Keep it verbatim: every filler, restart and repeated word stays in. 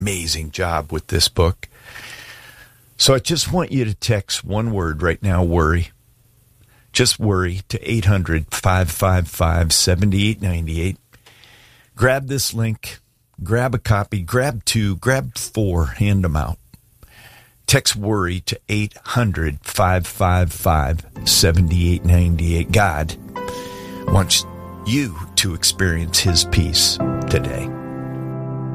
amazing job with this book. So I just want you to text one word right now, worry. Just worry to eight hundred, five five five, seven eight nine eight. Grab this link, grab a copy, grab two, grab four, hand them out. Text worry to eight hundred, five five five, seven eight nine eight. God wants you to experience his peace today.